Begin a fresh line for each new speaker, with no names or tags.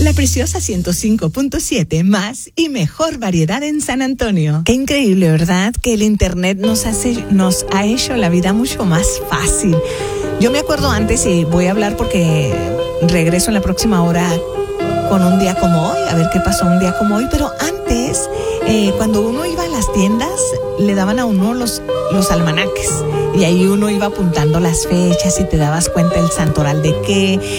La Preciosa 105.7, más y mejor variedad en San Antonio. Qué increíble, ¿verdad? Que el internet nos ha hecho la vida mucho más fácil. Yo me acuerdo antes, y voy a hablar porque regreso en la próxima hora con un día como hoy, a ver qué pasó un día como hoy, pero antes, cuando uno iba a las tiendas, le daban a uno los almanaques, y ahí uno iba apuntando las fechas y te dabas cuenta el santoral de qué,